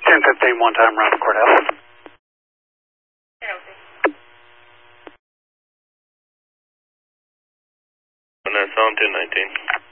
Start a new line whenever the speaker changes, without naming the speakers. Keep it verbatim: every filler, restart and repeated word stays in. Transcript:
ten fifteen, one time around the courthouse.
And that's on ten nineteen.